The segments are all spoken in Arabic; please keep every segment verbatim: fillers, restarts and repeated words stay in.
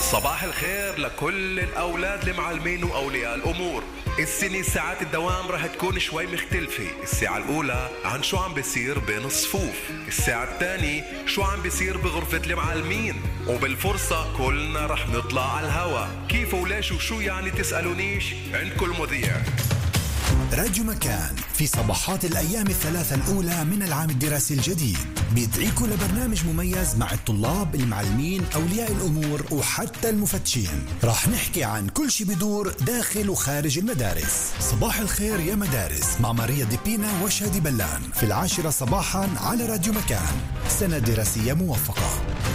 صباح الخير لكل الأولاد المعلمين وأولياء الأمور. السنة ساعات الدوام رح تكون شوي مختلفة. الساعة الأولى عن شو عم بيصير بين الصفوف، الساعة الثانية شو عم بيصير بغرفة المعلمين، وبالفرصة كلنا رح نطلع على الهوا. كيف وليش وشو يعني تسألونيش، عندكم المذيع. راديو مكان في صباحات الأيام الثلاثة الأولى من العام الدراسي الجديد بيدعيكم لبرنامج مميز مع الطلاب، المعلمين، أولياء الأمور وحتى المفتشين. راح نحكي عن كل شي بدور داخل وخارج المدارس. صباح الخير يا مدارس مع ماريا ديبينا وشادي بلان في العاشرة صباحا على راديو مكان. سنة دراسية موفقة.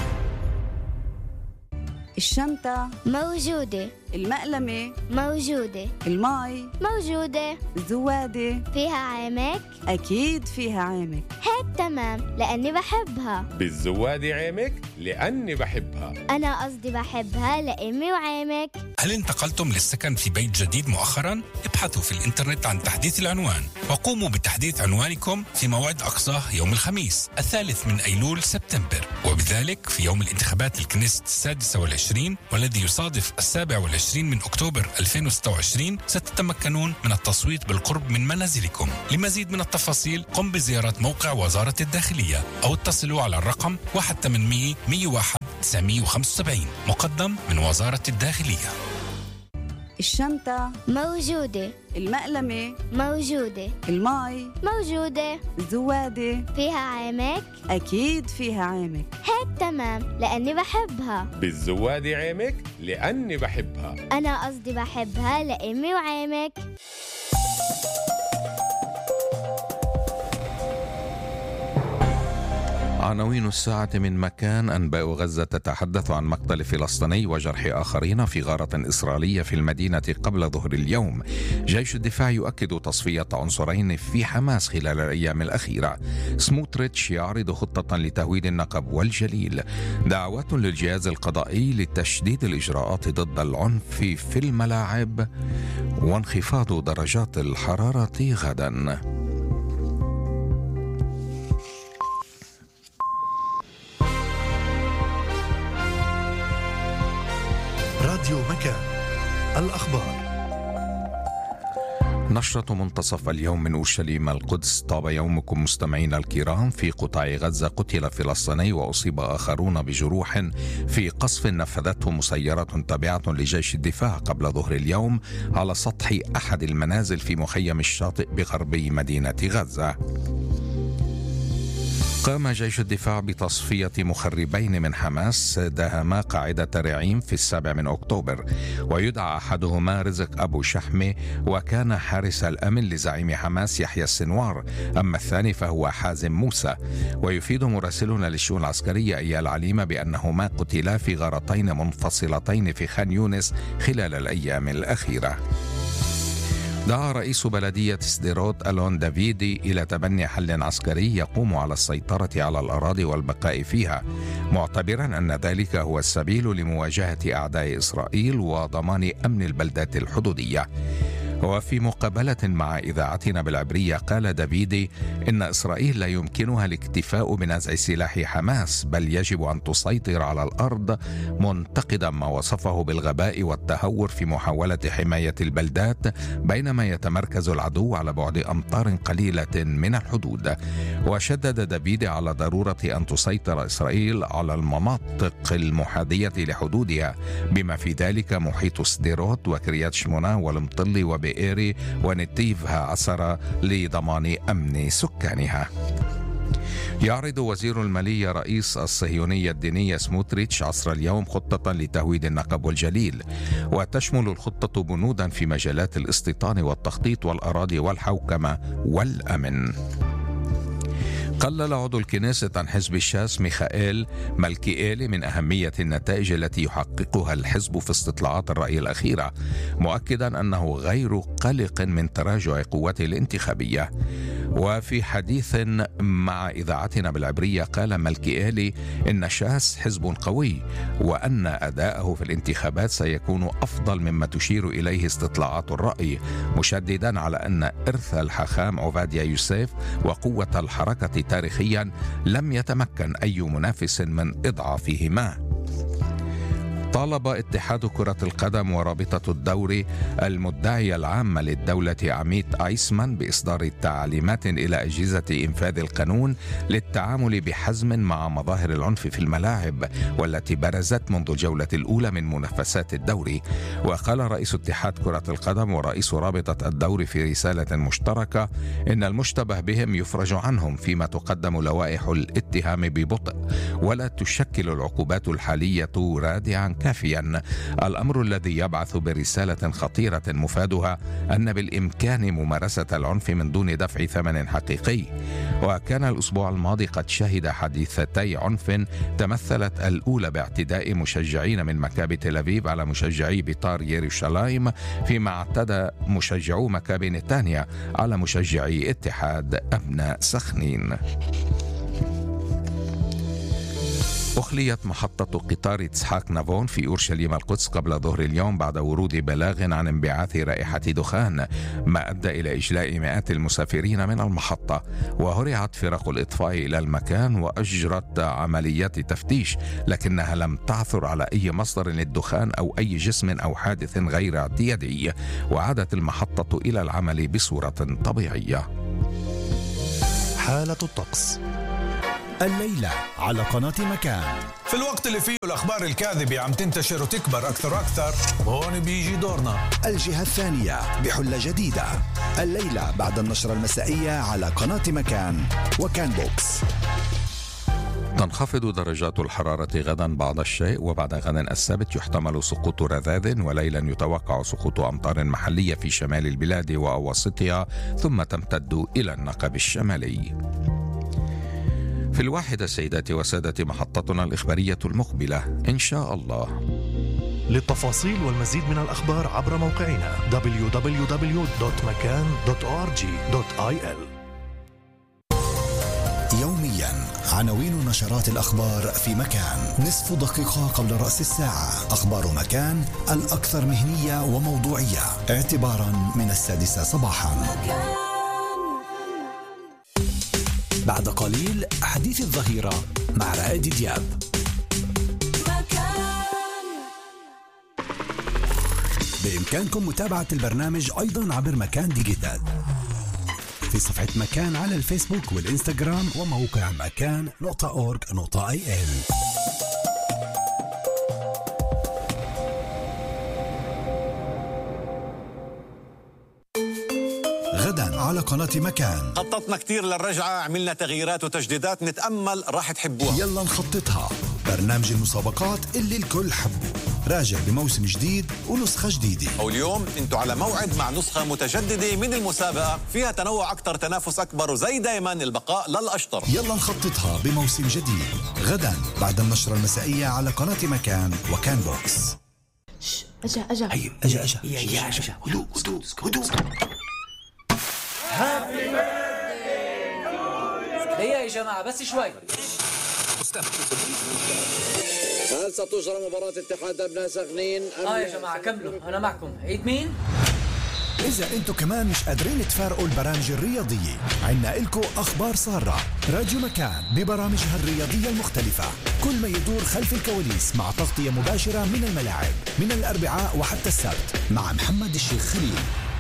الشنطة موجودة، المقلمة موجودة، الماي موجودة، الزوادة فيها عامك؟ أكيد فيها عامك. هيك تمام لأني بحبها. بالزوادة عامك لأني بحبها. أنا قصدي بحبها لأمي وعامك. هل انتقلتم للسكن في بيت جديد مؤخرا؟ ابحثوا في الإنترنت عن تحديث العنوان وقوموا بتحديث عنوانكم في موعد أقصاه يوم الخميس الثالث من أيلول سبتمبر، وبذلك في يوم الانتخابات الكنيست السادسة والعشرين والذي يصادف السابع والعشرين من أكتوبر ألفين وستة وعشرين ستتمكنون من التصويت بالقرب من منازلكم. لمزيد من التفاصيل قم بزيارة موقع وزارة الداخلية أو اتصلوا على الرقم واحد ثمانمية مية وواحد تسعمية وخمسة وسبعين مقدم من وزارة الداخلية. الشنطة موجودة، المقلمة موجودة، الماي موجودة، الزوادة فيها عامك؟ أكيد فيها عامك. هيك تمام لأني بحبها. بالزوادة عامك لأني بحبها. أنا قصدي بحبها لأمي وعامك. عناوين الساعة من مكان. أنباء غزة تتحدث عن مقتل فلسطيني وجرح آخرين في غارة إسرائيلية في المدينة قبل ظهر اليوم. جيش الدفاع يؤكد تصفية عنصرين في حماس خلال الأيام الأخيرة. سموتريتش يعرض خطة لتهويد النقب والجليل. دعوات للجهاز القضائي لتشديد الإجراءات ضد العنف في الملاعب. وانخفاض درجات الحرارة غدا. راديو مكان الأخبار. نشرة منتصف اليوم من أورشليم القدس. طاب يومكم مستمعينا الكرام. في قطاع غزة قتل فلسطيني وأصيب آخرون بجروح في قصف نفذته مسيرة تابعة لجيش الدفاع قبل ظهر اليوم على سطح أحد المنازل في مخيم الشاطئ بغربي مدينة غزة. قام جيش الدفاع بتصفية مخربين من حماس داهما قاعدة رعيم في السابع من أكتوبر، ويدعى أحدهما رزق أبو شحمة وكان حارس الأمن لزعيم حماس يحيى السنوار، أما الثاني فهو حازم موسى. ويفيد مراسلنا للشؤون العسكرية إيال عليمة بأنهما قتلا في غارتين منفصلتين في خان يونس خلال الأيام الأخيرة. دعا رئيس بلدية سديروت ألون دافيدي إلى تبني حل عسكري يقوم على السيطرة على الأراضي والبقاء فيها، معتبرا أن ذلك هو السبيل لمواجهة أعداء إسرائيل وضمان أمن البلدات الحدودية. وفي مقابلة مع إذاعتنا بالعبرية قال دافيدي إن إسرائيل لا يمكنها الاكتفاء بنزع سلاح حماس، بل يجب أن تسيطر على الأرض، منتقدا ما وصفه بالغباء والتهور في محاولة حماية البلدات بينما يتمركز العدو على بعد أمتار قليلة من الحدود. وشدد دافيدي على ضرورة أن تسيطر إسرائيل على المناطق المحاذية لحدودها بما في ذلك محيط سديروت وكريات شمونة والمطلي وبئر إيري ونتيفها عسرة لضمان أمن سكانها. يعرض وزير المالية رئيس الصهيونية الدينية سموتريتش عصر اليوم خطة لتهويد النقب والجليل، وتشمل الخطة بنودا في مجالات الاستيطان والتخطيط والأراضي والحوكمة والأمن. قلل عضو الكنيسة عن حزب الشاس ميخائيل مالكيالي من أهمية النتائج التي يحققها الحزب في استطلاعات الرأي الأخيرة، مؤكدا أنه غير قلق من تراجع قوته الانتخابية. وفي حديث مع إذاعتنا بالعبرية قال مالكيالي إن شاس حزب قوي وأن أداءه في الانتخابات سيكون أفضل مما تشير إليه استطلاعات الرأي، مشددا على أن إرث الحاخام عبادية يوسف وقوة الحركة تاريخيا لم يتمكن أي منافس من إضعافهما. طالب اتحاد كرة القدم ورابطة الدوري المدعية العامة للدولة عميد أيسمان بإصدار تعليمات إلى أجهزة إنفاذ القانون للتعامل بحزم مع مظاهر العنف في الملاعب والتي برزت منذ الجولة الأولى من منافسات الدوري. وقال رئيس اتحاد كرة القدم ورئيس رابطة الدوري في رسالة مشتركة إن المشتبه بهم يفرج عنهم فيما تقدم لوائح الاتهام ببطء ولا تشكل العقوبات الحالية رادعا كافيا، الأمر الذي يبعث برسالة خطيرة مفادها أن بالإمكان ممارسة العنف من دون دفع ثمن حقيقي. وكان الأسبوع الماضي قد شهد حادثتي عنف تمثلت الأولى باعتداء مشجعين من مكابي تل أبيب على مشجعي بيطار يروشلايم، فيما اعتدى مشجعو مكابي نتانيا على مشجعي اتحاد أبناء سخنين. أخليت محطة قطار إسحاق نافون في أورشليم القدس قبل ظهر اليوم بعد ورود بلاغ عن انبعاث رائحة دخان، ما أدى إلى إجلاء مئات المسافرين من المحطة. وهرعت فرق الإطفاء إلى المكان وأجرت عمليات تفتيش، لكنها لم تعثر على أي مصدر للدخان أو أي جسم أو حادث غير اعتيادي، وعادت المحطة إلى العمل بصورة طبيعية. حالة الطقس الليلة على قناة مكان. في الوقت اللي فيه الأخبار الكاذبة عم تنتشر وتكبر أكثر وأكثر، هون بيجي دورنا. الجهة الثانية بحلة جديدة الليلة بعد النشرة المسائية على قناة مكان وكان بوكس. تنخفض درجات الحرارة غدا بعض الشيء، وبعد غد السبت يحتمل سقوط رذاذ، وليلا يتوقع سقوط أمطار محلية في شمال البلاد وأواسطها ثم تمتد إلى النقب الشمالي. في الواحدة سيداتي وسادتي محطتنا الإخبارية المقبلة إن شاء الله. للتفاصيل والمزيد من الأخبار عبر موقعنا دبليو دبليو دبليو دوت مكان دوت أو آر جي دوت آي إل. يوميا عناوين نشرات الأخبار في مكان، نصف دقيقة قبل رأس الساعة. أخبار مكان الأكثر مهنية وموضوعية اعتبارا من السادسة صباحا. بعد قليل حديث الظهيرة مع رائد دياب. بإمكانكم متابعة البرنامج أيضا عبر مكان ديجيتال في صفحة مكان على الفيسبوك والإنستغرام وموقع مكان نقطة أورج نقطة آي إل. غدا على قناة مكان خططنا كتير للرجعة، عملنا تغييرات وتجديدات نتأمل راح تحبوها. يلا نخططها، برنامج المسابقات اللي الكل حبه، راجع بموسم جديد ونسخة جديدة. واليوم انتوا على موعد مع نسخة متجددة من المسابقة فيها تنوع أكتر، تنافس أكبر، وزي دايما البقاء للأشطر. يلا نخططها بموسم جديد غدا بعد النشرة المسائية على قناة مكان وكان بوكس. أجا أجا هي أجا أجا يا أجا هدوء هدوء هدوء. دقيقة يا جماعة بس شوي. هل ستجرى مباراة اتحاد أبناء سخنين؟ اه يا جماعة كملوا أنا معكم. عيد مين؟ إذا أنتوا كمان مش قادرين تفارقوا البرامج الرياضية، عنا إلكو أخبار سارة. راديو مكان ببرامجها الرياضية المختلفة، كل ما يدور خلف الكواليس مع تغطية مباشرة من الملاعب من الأربعاء وحتى السبت مع محمد الشيخ خليل.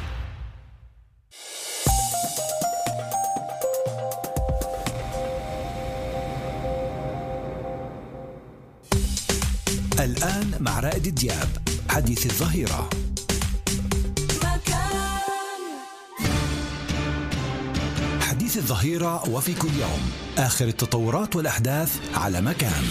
الآن مع رائد دياب حديث الظهيرة. حديث الظهيرة وفي كل يوم آخر التطورات والأحداث على مكان.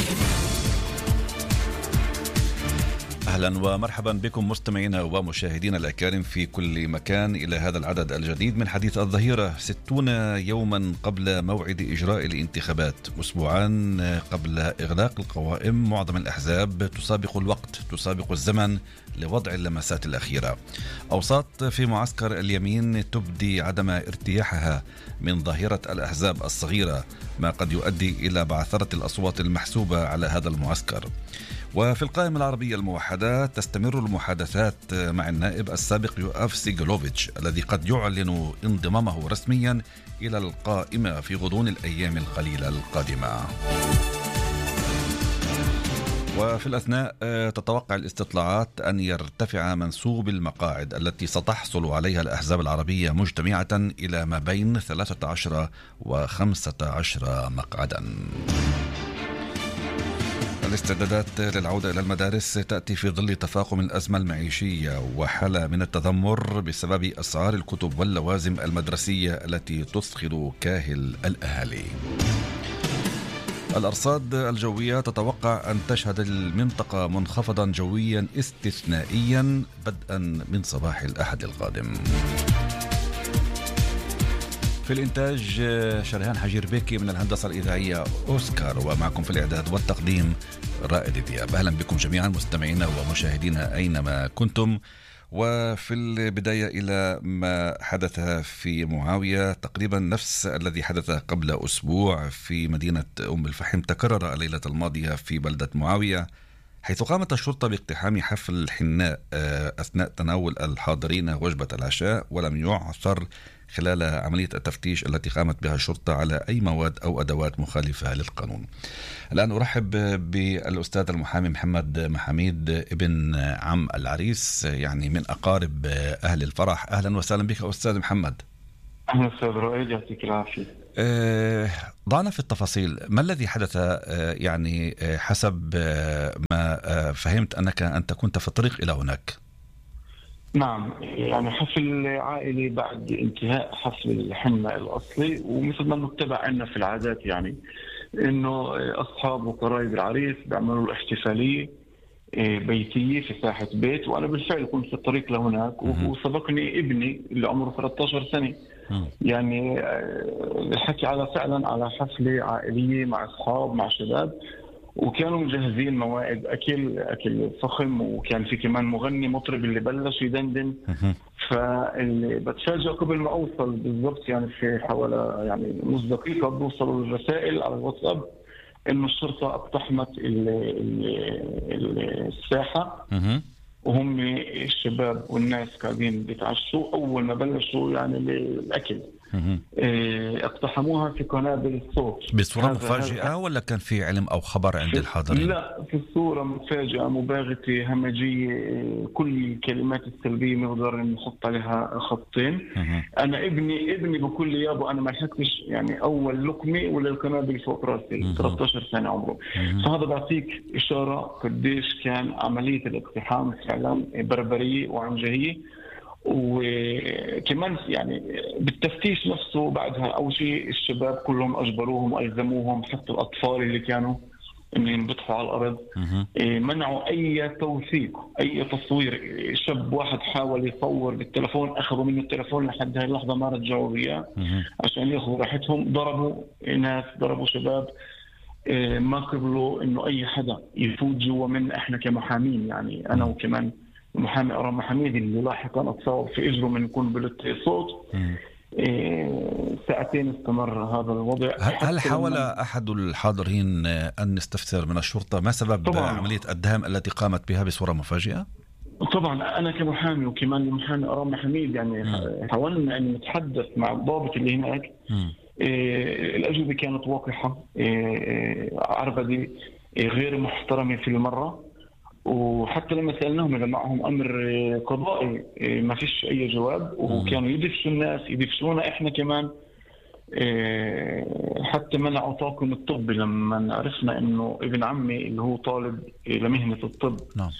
أهلا ومرحبا بكم مستمعينا ومشاهدينا الأكارم في كل مكان إلى هذا العدد الجديد من حديث الظهيرة. ستون يوما قبل موعد إجراء الانتخابات، أسبوعان قبل إغلاق القوائم، معظم الأحزاب تسابق الوقت، تسابق الزمن لوضع اللمسات الأخيرة. أوساط في معسكر اليمين تبدي عدم ارتياحها من ظاهرة الأحزاب الصغيرة، ما قد يؤدي إلى بعثرة الأصوات المحسوبة على هذا المعسكر. وفي القائمة العربية الموحدة تستمر المحادثات مع النائب السابق يؤاف سيغلوفيتش الذي قد يعلن انضمامه رسميا إلى القائمة في غضون الأيام القليلة القادمة. وفي الأثناء تتوقع الاستطلاعات أن يرتفع منسوب المقاعد التي ستحصل عليها الأحزاب العربية مجتمعة إلى ما بين ثلاثة عشر وخمسة عشر مقعدا. الاستعدادات للعودة إلى المدارس تأتي في ظل تفاقم الأزمة المعيشية وحالة من التذمر بسبب أسعار الكتب واللوازم المدرسية التي تثخل كاهل الأهالي. الأرصاد الجوية تتوقع أن تشهد المنطقة منخفضا جويا استثنائيا بدءا من صباح الأحد القادم. في الإنتاج شريهان حجير بيكي، من الهندسة الإذاعية أوسكار، ومعكم في الإعداد والتقديم رائد دياب. أهلا بكم جميعا مستمعينا ومشاهدينا أينما كنتم. وفي البداية إلى ما حدث في معاوية، تقريبا نفس الذي حدث قبل أسبوع في مدينة أم الفحم تكرر الليلة الماضية في بلدة معاوية، حيث قامت الشرطة باقتحام حفل حناء أثناء تناول الحاضرين وجبة العشاء، ولم يعثر خلال عملية التفتيش التي قامت بها الشرطة على أي مواد أو أدوات مخالفة للقانون. الآن أرحب بالأستاذ المحامي محمد محميد ابن عم العريس، يعني من أقارب أهل الفرح. أهلا وسهلا بك أستاذ محمد. أهلا أستاذ رائد، يعطيك العافية. أه ضعنا في التفاصيل، ما الذي حدث؟ أه يعني أه حسب أه ما أه فهمت أنك أنت كنت في الطريق إلى هناك. نعم، يعني حفل عائلي بعد انتهاء حفل الحنة الأصلي، ومثل ما نتبع عنا في العادات، يعني إنه أصحاب وقرايب العريس بيعملوا الاحتفالية بيتية في ساحة بيت، وأنا بالفعل كنت في الطريق لهناك وسبقني ابني اللي عمره ثلاثة عشر سنة. يعني الحكي على فعلا على حفلة عائلية مع أصحاب مع شباب، وكانوا مجهزين موائد أكل أكل فخم، وكان في كمان مغني مطرب اللي بلش يدندن. فاللي بتفاجأ قبل ما أوصل بالضبط، يعني في حوالي يعني نص دقيقة بوصلوا الرسائل على الواتساب إنه الشرطة اقتحمت الساحة، وهم الشباب والناس قاعدين بيتعشوا. أول ما بلشوا يعني الأكل اقتحموها في قنابل الصوت بصورة مفاجئة، ولا كان في علم أو خبر عند الحاضرين؟ لا، في صورة مفاجئة مباغتة همجية، كل الكلمات السلبية نقدر نحط عليها خطين. أنا ابني ابني بكل لي يابا أنا ما لحقتش يعني أول لقمة ولا القنابل فوق راسي، ثلاثة عشر سنة عمره. فهذا بعطيك إشارة قديش كان عملية الاقتحام فعلا بربرية وعنجهية. وكمان يعني بالتفتيش نفسه بعدها أول شيء الشباب كلهم أجبروهم وألزموهم، حتى الأطفال اللي كانوا إن ينبطحوا على الأرض. منعوا أي توثيق أي تصوير. شاب واحد حاول يصور بالتلفون، أخذوا منه التلفون لحد هاي اللحظة ما رجعوا إياه عشان ياخذوا راحتهم. ضربوا ناس، ضربوا شباب، ما قبلوا إنه أي حدا يفوت جوا. من إحنا كمحامين، يعني أنا وكمان محامي أرام محميد اللي لاحقا اتصاب في إجره من قنبلة صوت. إيه ساعتين استمر هذا الوضع. هل حاول أحد الحاضرين أن يستفسر من الشرطة ما سبب طبعاً عملية الدهام التي قامت بها بصورة مفاجئة؟ طبعا أنا كمحامي وكمان محامي أرام محميد يعني حاولنا أن نتحدث مع الضابط اللي هناك. إيه الأجوبة كانت واقحة، إيه عربدة، إيه غير محترمة في المرة. وحتى لما سألناهم إذا معهم أمر قضائي ما فيش أي جواب، وكانوا يدفشوا الناس يدفشونا إحنا كمان. حتى منعوا طاقم الطب لما عرفنا إنه ابن عمي اللي هو طالب لمهنة الطب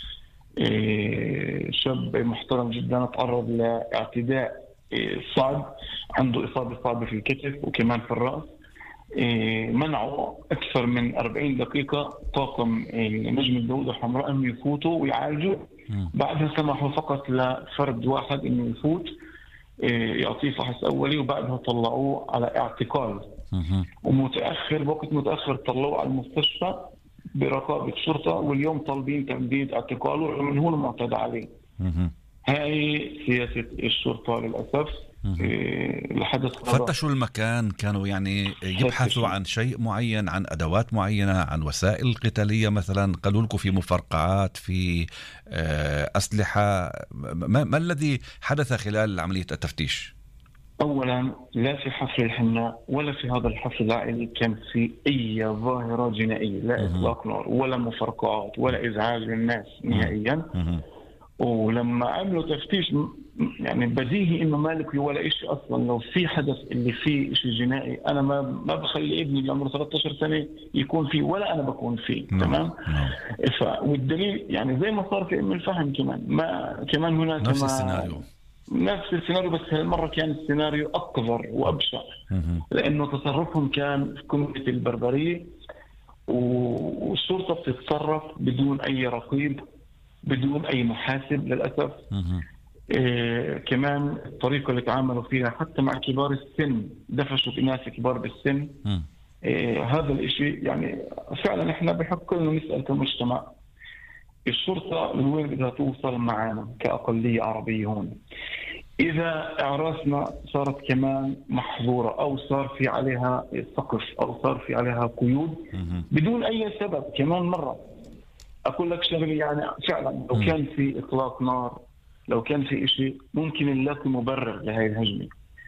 شاب محترم جدا تعرض لاعتداء صعب، عنده إصابة صعبة في الكتف وكمان في الرأس. منعوا أكثر من أربعين دقيقة طاقم نجم الدولة الحمراء أن يفوتوا ويعالجوا. بعدها سمحوا فقط لفرد واحد أنه يفوت يعطيه فحص أولي، وبعدها طلعوه على اعتقال. ومتأخر بوقت متأخر طلعوه على المستشفى برقابة شرطة، واليوم طالبين تمديد اعتقاله من هو المعتدى عليه. هاي سياسة الشرطة للأسف. الحدث فتشوا المكان، كانوا يعني يبحثوا عن شيء معين، عن أدوات معينة، عن وسائل قتالية مثلا، قالوا لكم في مفرقعات، في أسلحة. ما, ما الذي حدث خلال عملية التفتيش؟ أولا لا في حفل الحنة ولا في هذا الحفل العائلي كان في أي ظاهرة جنائية، لا إطلاق نار ولا مفرقعات ولا إزعاج للناس نهائيا. ولما عملوا تفتيش يعني بديهي إنه ما لك ولا إشي أصلا. لو في حدث اللي فيه إشي جنائي أنا ما ما بخلي ابني اللي عمره ثلاثة عشر سنة يكون فيه ولا أنا بكون فيه. تمام. ف والدليل يعني زي ما صار في أم الفحم كمان ما كمان هناك نفس السيناريو نفس السيناريو بس هالمرة كان السيناريو أكبر وأبشع لأنه تصرفهم كان في كوميديا البربرية والشرطة بتتصرف بدون أي رقيب بدون أي محاسب للأسف. إيه كمان الطريقة اللي تعاملوا فيها حتى مع كبار السن دفشوا بناس كبار بالسن. إيه هذا الإشي يعني فعلا إحنا بحق لنا نسأل كمجتمع الشرطة لوين بدها توصل معنا كأقلية عربية هون. إذا أعراسنا صارت كمان محظورة أو صار في عليها سقف أو صار في عليها قيود بدون أي سبب كمان مرة أقول لك شغلي يعني فعلا لو كان في إطلاق نار لو كان في إشي ممكن نلاقي مبرر لهذه الهجمة.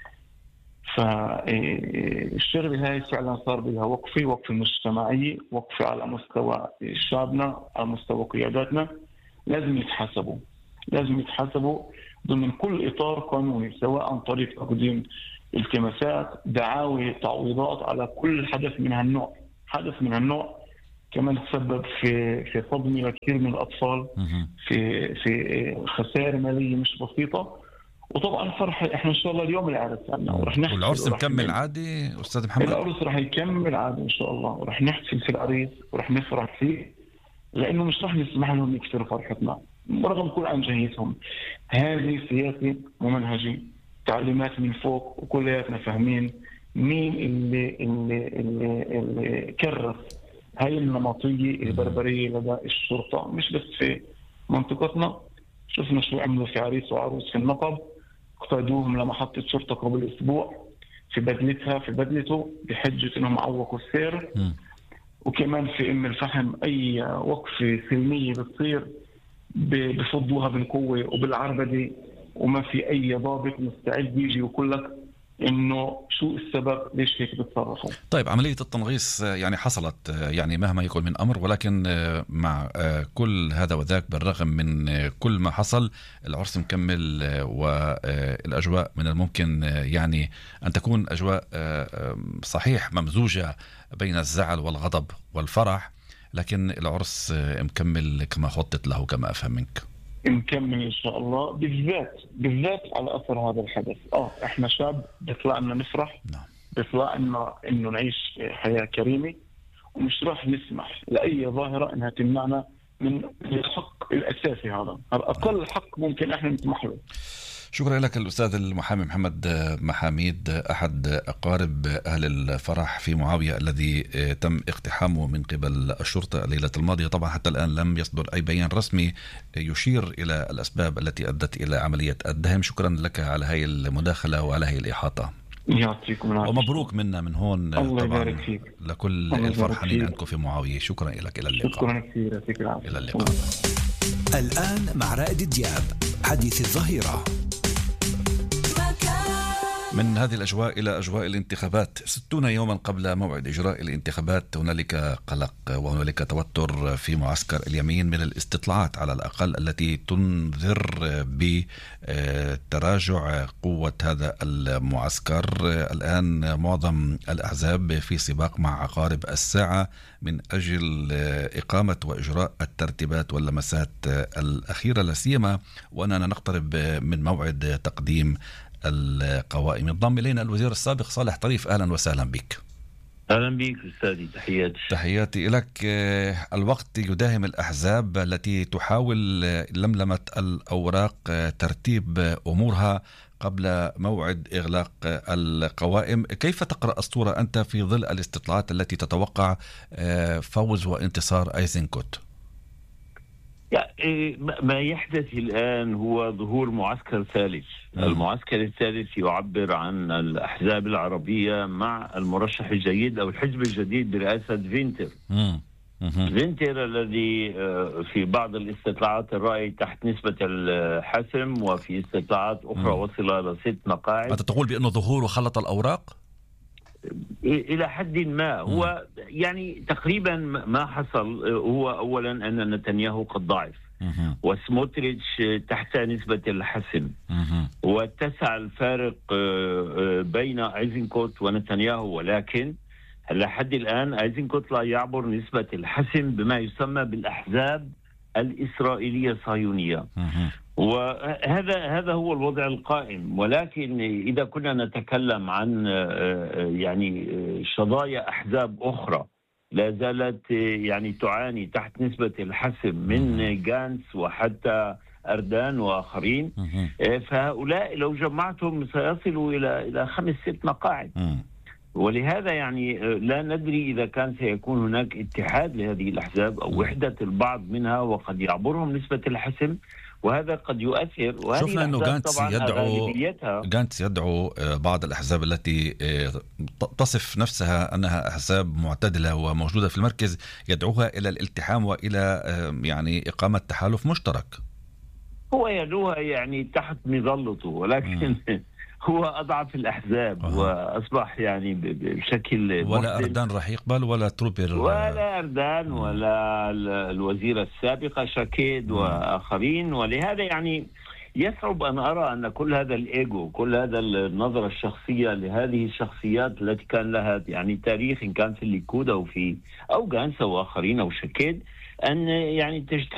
فالشغلة هاي فعلا صار بها وقفة وقفة مجتمعية وقفة على مستوى شعبنا على مستوى قياداتنا لازم يتحاسبوا لازم يتحاسبوا ضمن كل إطار قانوني سواء عن طريق تقديم التماسات دعاوي تعويضات على كل حدث من هالنوع. حدث من هالنوع كمان تسبب في في صدمة لكثير من الأطفال في في خسائر مالية مش بسيطة. وطبعا فرحة احنا ان شاء الله اليوم العرس عندنا ورح نحتفل. والعرس مكمل عادي استاذ محمد؟ العرس رح يكمل عادي ان شاء الله ورح نحتفل في العريس ورح نفرح فيه لانه مش رح نسمح لهم يكسروا فرحتنا رغم كل عنجهيتهم. هذه سياسة ممنهجة تعليمات من فوق وكلياتنا فاهمين مين اللي اللي اللي, اللي كرس هاي النمطية البربرية لدى الشرطة مش بس في منطقتنا. شفنا شو عملوا في عريس وعروس في النقب اقتادوهم لمحطة شرطة قبل أسبوع في بدلتها في بدلته بحجة إنهم عوقوا السير. وكمان في أم الفحم أي وقفة سلمية بتصير بفضوها بالقوة وبالعربدة وما في أي ضابط مستعد يجي ويقول لك إنه شو السبب ليش هيك بتصرفوا. طيب عملية التنغيص يعني حصلت يعني مهما يكون من أمر ولكن مع كل هذا وذاك بالرغم من كل ما حصل العرس مكمل والأجواء من الممكن يعني أن تكون أجواء صحيح ممزوجة بين الزعل والغضب والفرح لكن العرس مكمل كما خطط له كما أفهم منك. نكمل إن شاء الله بالذات بالذات على أثر هذا الحدث. آه إحنا شاب بيطلع لنا نفرح نعم. بيطلع لنا إنه نعيش حياة كريمة ومش راح نسمح لأي ظاهرة إنها تمنعنا من الحق الأساسي. هذا هذا أقل حق ممكن إحنا نطمح له. شكرا لك الأستاذ المحامي محمد محاميد أحد أقارب أهل الفرح في معاوية الذي تم اقتحامه من قبل الشرطة الليلة الماضية. طبعا حتى الآن لم يصدر أي بيان رسمي يشير إلى الأسباب التي أدت إلى عملية الدهم. شكرا لك على هذه المداخلة وعلى هذه الإحاطة ومبروك منا من هون طبعا لكل الفرحانين عندكم في معاوية. شكرا لك. إلى اللقاء. شكرا كثير. إلى اللقاء. الآن مع رائد دياب حديث الظهيرة. من هذه الأجواء إلى أجواء الانتخابات. ستون يوما قبل موعد إجراء الانتخابات هنالك قلق وهنالك توتر في معسكر اليمين من الاستطلاعات على الأقل التي تنذر بتراجع قوة هذا المعسكر. الآن معظم الأحزاب في سباق مع عقارب الساعة من أجل إقامة وإجراء الترتيبات واللمسات الأخيرة لا سيما وأننا نقترب من موعد تقديم القوائم. ينضم إلينا الوزير السابق صالح طريف. أهلا وسهلا بك. أهلا بك أستاذي. تحياتي. تحياتي لك. الوقت يداهم الأحزاب التي تحاول لملمة الأوراق ترتيب أمورها قبل موعد إغلاق القوائم. كيف تقرأ الصورة أنت في ظل الاستطلاعات التي تتوقع فوز وانتصار أيزنكوت؟ ما يحدث الآن هو ظهور معسكر ثالث. المعسكر الثالث يعبر عن الأحزاب العربية مع المرشح الجديد أو الحزب الجديد برئاسة فينتر. فينتر الذي في بعض الاستطلاعات الرأي تحت نسبة الحسم، وفي استطلاعات أخرى م. وصل إلى ست مقاعد. أنت تقول بأنه ظهوره خلط الأوراق؟ إلى حد ما. هو يعني تقريبا ما حصل هو أولا أن نتنياهو قد ضعف، وسموتريتش تحت نسبة الحسم، واتسع الفارق بين ايزنكوت ونتنياهو، ولكن لحد الآن ايزنكوت لا يعبر نسبة الحسم بما يسمى بالأحزاب الإسرائيلية الصهيونية. وهذا هذا هو الوضع القائم. ولكن إذا كنا نتكلم عن يعني شظايا أحزاب أخرى لا زالت يعني تعاني تحت نسبة الحسم من جانس وحتى أردان وآخرين، فهؤلاء لو جمعتهم سيصلوا إلى إلى خمس ست مقاعد. ولهذا يعني لا ندري إذا كان سيكون هناك اتحاد لهذه الأحزاب أو وحدة البعض منها وقد يعبرهم نسبة الحسم، وهذا قد يؤثر. شفنا أنه جانتس يدعو جانتس يدعو بعض الأحزاب التي تصف نفسها أنها أحزاب معتدلة وموجودة في المركز، يدعوها إلى الالتحام وإلى يعني إقامة تحالف مشترك. هو يدعوها يعني تحت مظلته، ولكن هو أضعف الأحزاب أه. وأصبح يعني بشكل ولا أردان راح يقبل ولا تروبر ولا أردان مم. ولا الوزيرة السابقة شاكيد مم. وآخرين. ولهذا يعني يصعب أن أرى أن كل هذا الإيجو، كل هذا النظرة الشخصية لهذه الشخصيات التي كان لها يعني تاريخ إن كان في الليكود أو في أو جانس أو آخرين أو شاكيد، أن يعني تجتمع